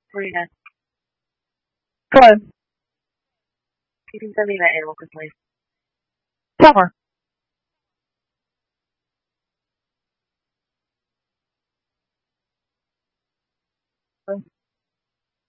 Marina, Hello. you can send me that animal quickly. Summer.